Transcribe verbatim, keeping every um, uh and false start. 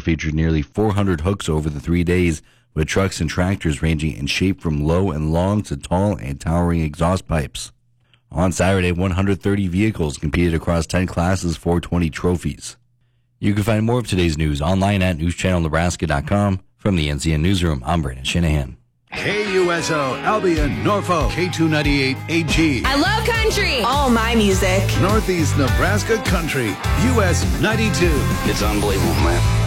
featured nearly four hundred hooks over the three days, with trucks and tractors ranging in shape from low and long to tall and towering exhaust pipes. On Saturday, one hundred thirty vehicles competed across ten classes for twenty trophies. You can find more of today's news online at news channel nebraska dot com. From the N C N Newsroom, I'm Brandon Shanahan. K U S O, Albion, Norfolk, K two ninety-eight A G. I love country. All my music. Northeast Nebraska Country, U S ninety-two. It's unbelievable, man.